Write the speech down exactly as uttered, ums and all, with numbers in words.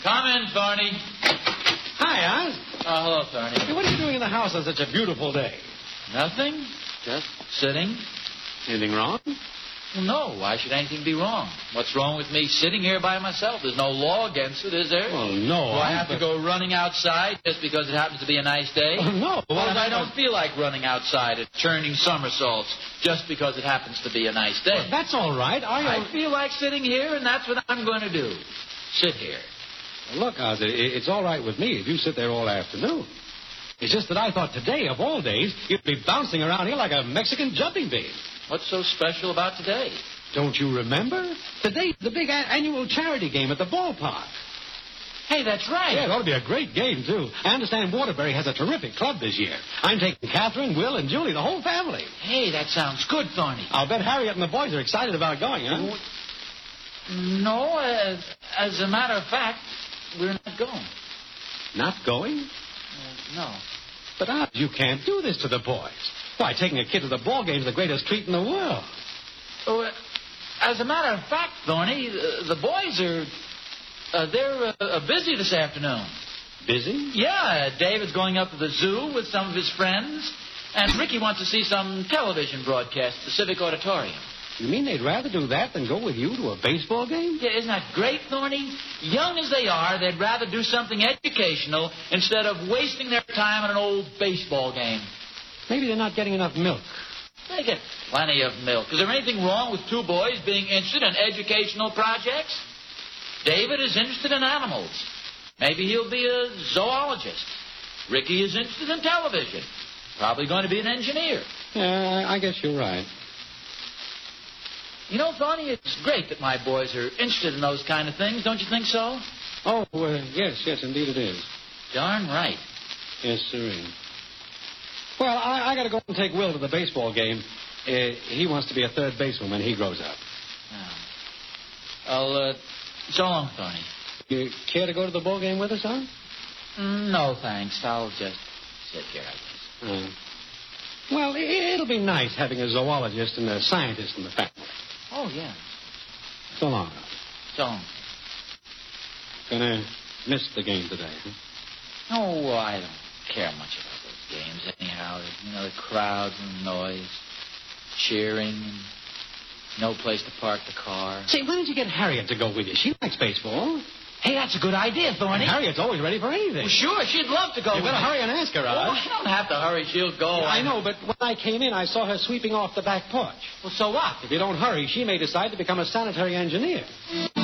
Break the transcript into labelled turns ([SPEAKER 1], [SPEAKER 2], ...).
[SPEAKER 1] Come in, Thorny.
[SPEAKER 2] Hi, Oz.
[SPEAKER 1] Oh, hello, Thorny.
[SPEAKER 2] Hey, what are you doing in the house on such a beautiful day?
[SPEAKER 1] Nothing. Just sitting.
[SPEAKER 2] Anything wrong?
[SPEAKER 1] Well, no. Why should anything be wrong? What's wrong with me sitting here by myself? There's no law against it, is there?
[SPEAKER 2] Well, no.
[SPEAKER 1] Do I
[SPEAKER 2] I
[SPEAKER 1] have to go running outside just because it happens to be a nice day?
[SPEAKER 2] Oh, no.
[SPEAKER 1] Well,
[SPEAKER 2] Well,
[SPEAKER 1] I don't feel like running outside and churning somersaults just because it happens to be a nice day.
[SPEAKER 2] Well, that's all right. I,
[SPEAKER 1] I feel like sitting here, and that's what I'm going to do. Sit here.
[SPEAKER 2] Look, Oz, it, it's all right with me if you sit there all afternoon. It's just that I thought today, of all days, you'd be bouncing around here like a Mexican jumping bean.
[SPEAKER 1] What's so special about today?
[SPEAKER 2] Don't you remember? Today's the big a- annual charity game at the ballpark.
[SPEAKER 1] Hey, that's right.
[SPEAKER 2] Yeah, it ought to be a great game, too. I understand Waterbury has a terrific club this year. I'm taking Catherine, Will, and Julie, the whole family.
[SPEAKER 1] Hey, that sounds good, Thorny.
[SPEAKER 2] I'll bet Harriet and the boys are excited about going, huh?
[SPEAKER 1] No, as, as a matter of fact, we're not going.
[SPEAKER 2] Not going?
[SPEAKER 1] Uh, no.
[SPEAKER 2] But, Oz, you can't do this to the boys. Why, taking a kid to the ball game is the greatest treat in the world.
[SPEAKER 1] Oh, uh, as a matter of fact, Thorny, uh, the boys are... Uh, they're uh, uh, busy this afternoon.
[SPEAKER 2] Busy?
[SPEAKER 1] Yeah, uh, David's going up to the zoo with some of his friends, and Ricky wants to see some television broadcast at the Civic Auditorium.
[SPEAKER 2] You mean they'd rather do that than go with you to a baseball game?
[SPEAKER 1] Yeah, isn't that great, Thorny? Young as they are, they'd rather do something educational instead of wasting their time on an old baseball game.
[SPEAKER 2] Maybe they're not getting enough milk.
[SPEAKER 1] They get plenty of milk. Is there anything wrong with two boys being interested in educational projects? David is interested in animals. Maybe he'll be a zoologist. Ricky is interested in television. Probably going to be an engineer.
[SPEAKER 2] Yeah, I guess you're right.
[SPEAKER 1] You know, Thorny, it's great that my boys are interested in those kind of things. Don't you think so?
[SPEAKER 2] Oh, uh, yes, yes, indeed it is.
[SPEAKER 1] Darn right.
[SPEAKER 2] Yes, sirree. Well, I, I got to go and take Will to the baseball game. Uh, he wants to be a third baseman when he grows up.
[SPEAKER 1] Oh. Well, uh, so long, Thorny.
[SPEAKER 2] You care to go to the ball game with us, huh?
[SPEAKER 1] Mm, no, thanks. I'll just sit here, I guess.
[SPEAKER 2] Uh, well, it, it'll be nice having a zoologist and a scientist in the family.
[SPEAKER 1] Oh, yeah.
[SPEAKER 2] So long.
[SPEAKER 1] So long.
[SPEAKER 2] Gonna miss the game today, huh?
[SPEAKER 1] Oh, I don't care much about those games anyhow. You know, the crowds and the noise, cheering, and no place to park the car.
[SPEAKER 2] Say, why don't you get Harriet to go with you? She likes baseball.
[SPEAKER 1] Hey, that's a good idea, Thorny.
[SPEAKER 2] And Harriet's always ready for anything.
[SPEAKER 1] Well, sure, she'd love to go
[SPEAKER 2] You
[SPEAKER 1] with
[SPEAKER 2] better
[SPEAKER 1] me.
[SPEAKER 2] hurry and ask her,
[SPEAKER 1] Oh,
[SPEAKER 2] Oz.
[SPEAKER 1] I don't have to hurry. She'll go.
[SPEAKER 2] Yeah, I know, but when I came in, I saw her sweeping off the back porch.
[SPEAKER 1] Well, so what?
[SPEAKER 2] If you don't hurry, she may decide to become a sanitary engineer.